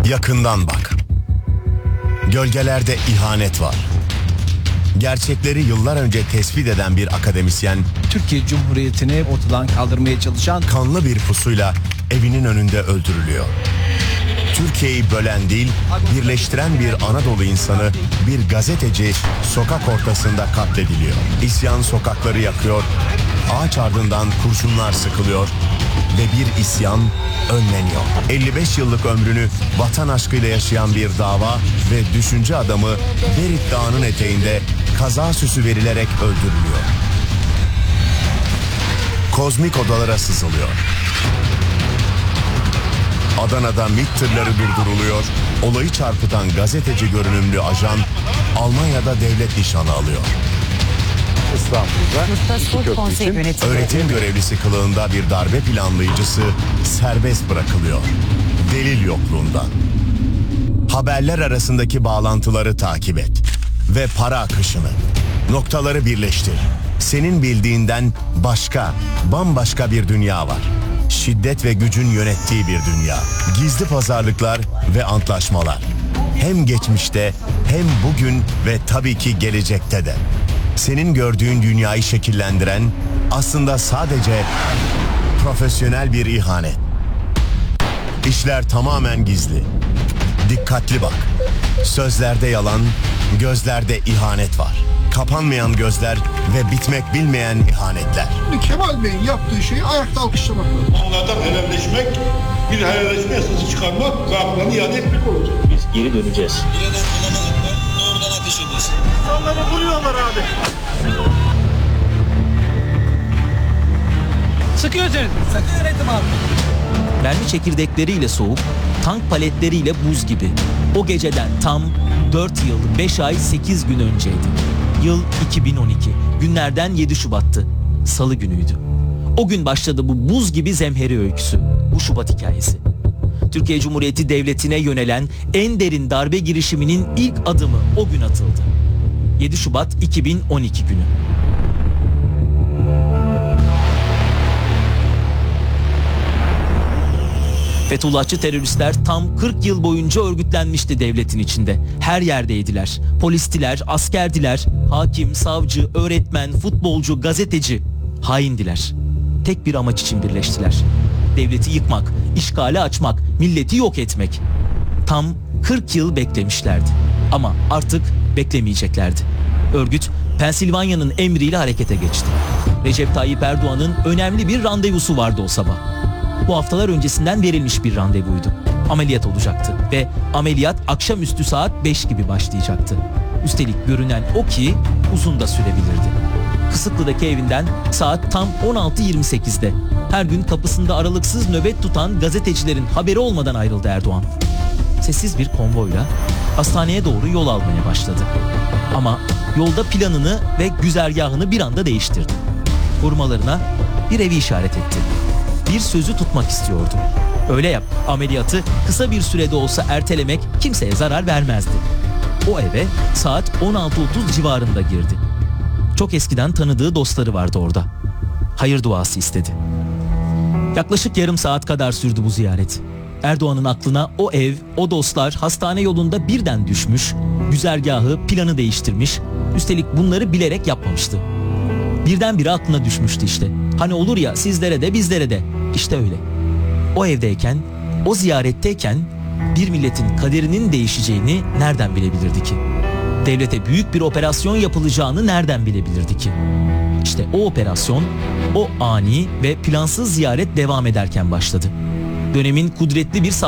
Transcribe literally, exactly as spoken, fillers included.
Yakından bak. Gölgelerde ihanet var. Gerçekleri yıllar önce tespit eden bir akademisyen, Türkiye Cumhuriyeti'ni ortadan kaldırmaya çalışan kanlı bir pusuyla evinin önünde öldürülüyor. Türkiye'yi bölen değil, birleştiren bir Anadolu insanı, bir gazeteci sokak ortasında katlediliyor. İsyan sokakları yakıyor, ağaç ardından kurşunlar sıkılıyor ve bir isyan önleniyor. elli beş yıllık ömrünü vatan aşkıyla yaşayan bir dava ve düşünce adamı Berit Dağı'nın eteğinde kaza süsü verilerek öldürülüyor. Kozmik odalara sızılıyor. Adana'da MİT tırları durduruluyor, olayı çarpıtan gazeteci görünümlü ajan Almanya'da devlet nişanı alıyor. İstanbul'da Öğretim görevlisi kılığında bir darbe planlayıcısı serbest bırakılıyor. Delil yokluğundan. Haberler arasındaki bağlantıları takip et ve para akışını, noktaları birleştir. Senin bildiğinden başka, bambaşka bir dünya var. Şiddet ve gücün yönettiği bir dünya. Gizli pazarlıklar ve antlaşmalar. Hem geçmişte hem bugün ve tabii ki gelecekte de. Senin gördüğün dünyayı şekillendiren aslında sadece profesyonel bir ihanet. İşler tamamen gizli. Dikkatli bak. Sözlerde yalan, gözlerde ihanet var. Kapanmayan gözler ve bitmek bilmeyen ihanetler. Kemal Bey'in yaptığı şeyi ayakta alkışlamak lazım. Onlardan helalleşmek, bir helalleşme yasası çıkarmak ve haklarını iade etmek olacak. Biz geri döneceğiz. Birine kullanmadıklar, doğrudan ateş ediyorsun. İnsanları vuruyorlar abi. sıkıyor seni. Sakın yönetim abi. Mermi çekirdekleriyle soğuk, tank paletleriyle buz gibi. O geceden tam dört yıl, beş ay, sekiz gün önceydi. Yıl iki bin on iki. Günlerden yedi Şubat'tı. Salı günüydü. O gün başladı bu buz gibi zemheri öyküsü. Bu Şubat hikayesi. Türkiye Cumhuriyeti Devleti'ne yönelen en derin darbe girişiminin ilk adımı o gün atıldı. yedi Şubat iki bin on iki günü. Fethullahçı teröristler tam kırk yıl boyunca örgütlenmişti devletin içinde. Her yerdeydiler. Polistiler, askerdiler, hakim, savcı, öğretmen, futbolcu, gazeteci. Haindiler. Tek bir amaç için birleştiler. Devleti yıkmak, işgale açmak, milleti yok etmek. Tam kırk yıl beklemişlerdi. Ama artık beklemeyeceklerdi. Örgüt, Pensilvanya'nın emriyle harekete geçti. Recep Tayyip Erdoğan'ın önemli bir randevusu vardı o sabah. Bu haftalar öncesinden verilmiş bir randevuydu. Ameliyat olacaktı ve ameliyat akşamüstü saat beş gibi başlayacaktı. Üstelik görünen o ki uzun da sürebilirdi. Kısıklı'daki evinden saat tam on altı yirmi sekizde her gün kapısında aralıksız nöbet tutan gazetecilerin haberi olmadan ayrıldı Erdoğan. Sessiz bir konvoyla hastaneye doğru yol almaya başladı. Ama yolda planını ve güzergahını bir anda değiştirdi. Korumalarına bir evi işaret etti. Bir sözü tutmak istiyordu. Öyle yap, ameliyatı kısa bir sürede olsa ertelemek kimseye zarar vermezdi. O eve saat on altı otuz civarında girdi. Çok eskiden tanıdığı dostları vardı orada. Hayır duası istedi. Yaklaşık yarım saat kadar sürdü bu ziyaret. Erdoğan'ın aklına o ev, o dostlar hastane yolunda birden düşmüş, güzergahı, planı değiştirmiş, üstelik bunları bilerek yapmamıştı. Birdenbire aklına düşmüştü işte. Hani olur ya sizlere de bizlere de. İşte öyle. O evdeyken, o ziyaretteyken bir milletin kaderinin değişeceğini nereden bilebilirdi ki? Devlete büyük bir operasyon yapılacağını nereden bilebilirdi ki? İşte o operasyon, o ani ve plansız ziyaret devam ederken başladı. Dönemin kudretli bir